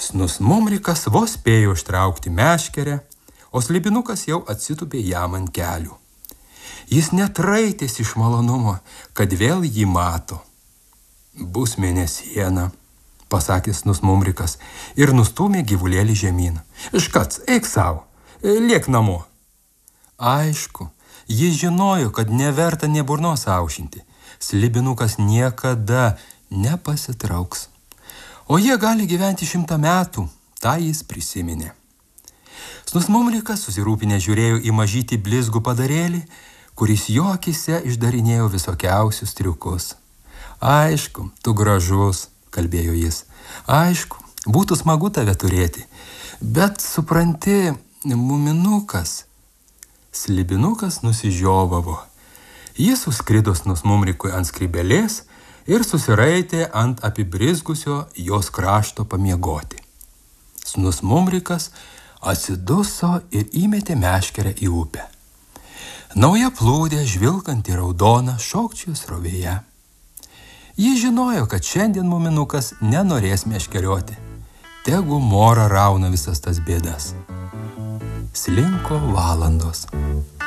Snusmumrikas vos spėjo ištraukti meškerę, o slibinukas jau atsitupė jam ant kelių. Jis net raitėsi iš malonumo, kad vėl jį mato. Bus mėnesiena, pasakė Snusmumrikas ir nustūmė gyvulėlį žemyn. Škac, eik savo, liek namo. Aišku, jis žinojo, kad neverta nė burnos aušinti. Slibinukas niekada nepasitrauks. O jie gali gyventi 100 metų, tą jis prisiminė. Snusmumrikas susirūpinę žiūrėjo į mažytį blizgų padarėlį, kuris jo akyse išdarinėjo visokiausius triukus. Aišku, tu gražus, kalbėjo jis. Aišku, būtų smagu tave turėti, bet supranti, muminukas. Slibinukas nusižiovavo. Jis suskrido Snusmumrikui ant skrybelės ir susiraitė ant apibrizgusio jos krašto pamiegoti. Snusmumrikas atsiduso ir įmetė meškerę į upę. Nauja plūdė, žvilkanti raudona, šokčiojo srovėje. Jis žinojo, kad šiandien muminukas nenorės meškerioti. Tegu mora rauna visas tas bėdas. Slinko valandos.